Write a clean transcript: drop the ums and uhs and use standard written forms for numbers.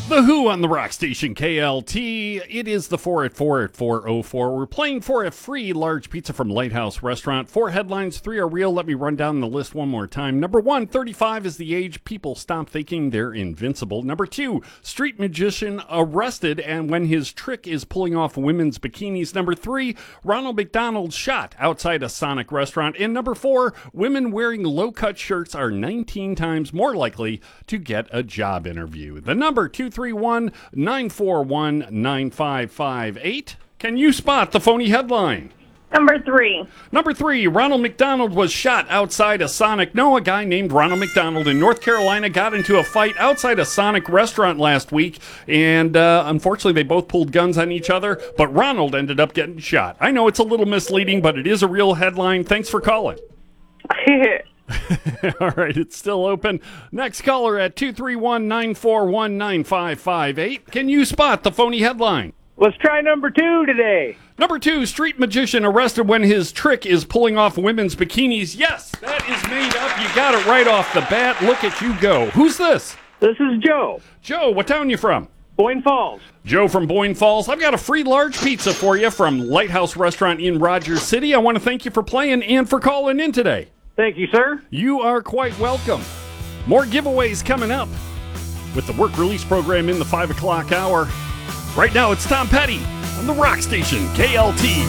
The Who on the rock station KLT. It is the 4 at 4 at 4:04. We're playing for a free large pizza from Lighthouse Restaurant. 4 headlines, 3 are real. Let me run down the list one more time. Number 1, 35 is the age people stop thinking they're invincible. Number 2, street magician arrested and when his trick is pulling off women's bikinis. Number 3, Ronald McDonald shot outside a Sonic restaurant. And number 4, women wearing low-cut shirts are 19 times more likely to get a job interview. The number 231-941-9558. Can you spot the phony headline? Number 3. Number 3, Ronald McDonald was shot outside a Sonic. No, a guy named Ronald McDonald in North Carolina got into a fight outside a Sonic restaurant last week, and unfortunately they both pulled guns on each other, but Ronald ended up getting shot. I know it's a little misleading, but it is a real headline. Thanks for calling. All right, it's still open. Next caller at 231-941-9558. Can you spot the phony headline? Let's try number 2 today. Number 2, street magician arrested when his trick is pulling off women's bikinis. Yes, that is made up. You got it right off the bat. Look at you go. Who's this? This is Joe. Joe, what town you from? Boyne Falls. Joe from Boyne Falls. I've got a free large pizza for you from Lighthouse Restaurant in Rogers City. I want to thank you for playing and for calling in today. Thank you, sir. You are quite welcome. More giveaways coming up with the work release program in the 5 o'clock hour. Right now, it's Tom Petty on the rock station, KLT.